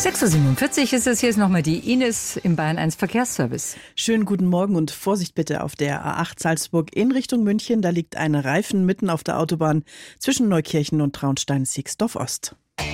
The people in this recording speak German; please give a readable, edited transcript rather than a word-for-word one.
6.47 Uhr ist es, hier ist nochmal die Ines im Bayern 1 Verkehrsservice. Schönen guten Morgen und Vorsicht bitte auf der A8 Salzburg in Richtung München. Da liegt ein Reifen mitten auf der Autobahn zwischen Neukirchen und Traunstein-Sixdorf Ost.